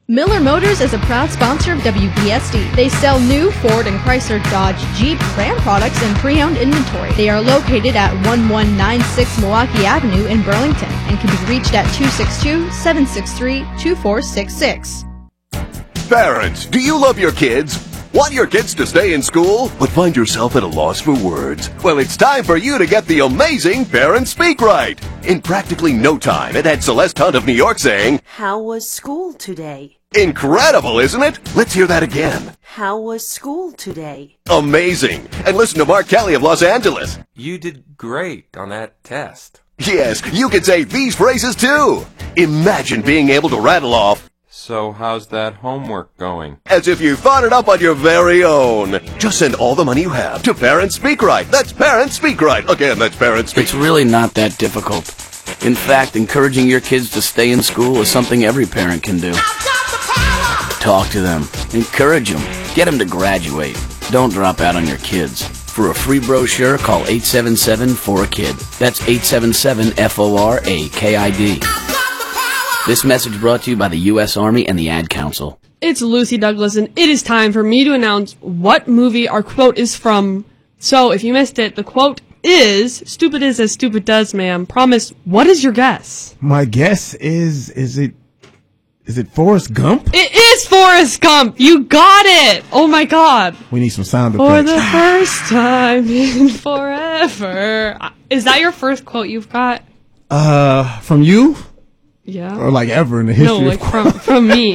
Miller Motors is a proud sponsor of WBSD. They sell new Ford and Chrysler, Dodge, Jeep, Ram products, and pre-owned inventory. They are located at 1196 Milwaukee Avenue in Burlington and can be reached at 262-763-2466. Parents, do you love your kids? Want your kids to stay in school, but find yourself at a loss for words? Well, it's time for you to get the amazing Parents Speak Right. In practically no time, it had Celeste Hunt of New York saying, "How was school today?" Incredible, isn't it? Let's hear that again. "How was school today?" Amazing. And listen to Mark Kelly of Los Angeles. You did great on that test. Yes, you can say these phrases too. Imagine being able to rattle off, So how's that homework going? as if you thought it up on your very own. Just send all the money you have to Parents Speak Right. That's Parents Speak Right. Again, that's Parents Speak It's really not that difficult. In fact, encouraging your kids to stay in school is something every parent can do. Talk to them. Encourage them. Get them to graduate. Don't drop out on your kids. For a free brochure, call 877-4KID. That's 877-FORAKID. This message brought to you by the U.S. Army and the Ad Council. It's Lucy Douglas, and it is time for me to announce what movie our quote is from. So, if you missed it, the quote is, "Stupid is as stupid does, ma'am. Promise, what is your guess?" My guess is it Forrest Gump? It is Forrest Gump! You got it! Oh my god. We need some sound For effects. the first time in forever. Is that your first quote you've got? From you? Yeah. Or like ever in the history? No, like from me.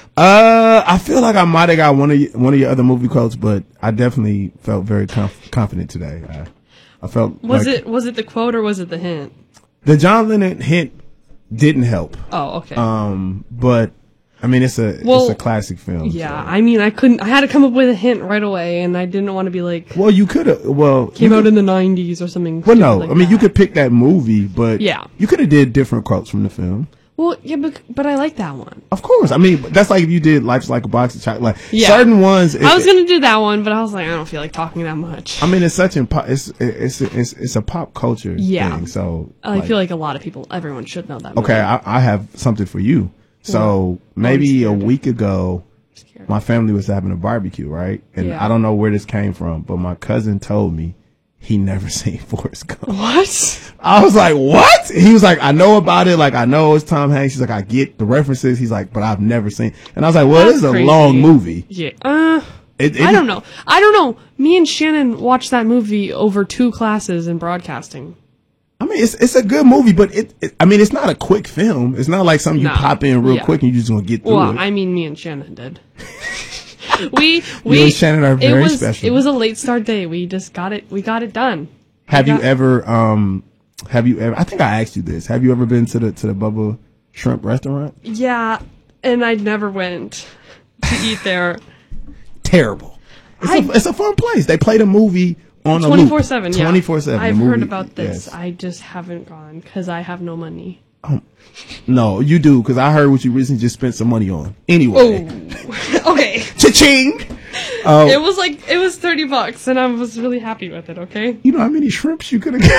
I feel like I might have got one of your other movie quotes, but I definitely felt very confident today. I felt Was it the quote or was it the hint? The John Lennon hint didn't help. Oh, okay. But I mean, it's a classic film. Yeah, so. I mean, I had to come up with a hint right away, and I didn't want to be like, Well, you could have. Well, came out in the 90s or something. Well, no, like I mean, that. you could pick that movie, but Yeah. you could have did different quotes from the film. Well, yeah, but I like that one. Of course, I mean, that's like if you did "Life's Like a Box of Chocolate." Like, Yeah. certain ones. I was gonna do that one, but I was like, I don't feel like talking that much. I mean, it's such it's a pop culture thing. So I feel like a lot of people, everyone should know that. Okay, movie. I have something for you. So maybe a week ago, my family was having a barbecue, right? And Yeah. I don't know where this came from, but my cousin told me he never seen Forrest Gump. What? I was like, what? He was like, I know about it. Like, I know it's Tom Hanks. He's like, I get the references. He's like, but I've never seen. And I was like, well, That's this is crazy. a long movie. Yeah. I don't know. Me and Shannon watched that movie over 2 classes in broadcasting. I mean, it's a good movie, but I mean, it's not a quick film. It's not like something you pop in real quick and you're just gonna get through it. I mean, me and Shannon did. You and Shannon are very special. It was a late start day. We just got it. We got it done. Have you ever? I think I asked you this. Have you ever been to the Bubba Shrimp restaurant? Yeah, and I never went to eat there. Terrible. It's a fun place. They played a movie on a 24/7. Yeah, 24/7. I've heard about this. Yes. I just haven't gone because I have no money. No, you do, because I heard what you recently just spent some money on. Anyway. Oh, okay. Cha-ching! It was $30, and I was really happy with it. Okay. You know how many shrimps you could have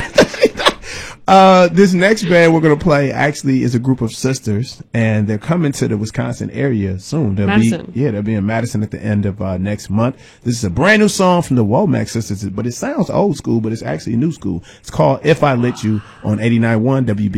got? This next band we're gonna play actually is a group of sisters, and they're coming to the Wisconsin area soon. They'll be in Madison at the end of next month. This is a brand new song from the Womack sisters, but it sounds old school, but it's actually new school. It's called "If I Let You" on 89.1 WB.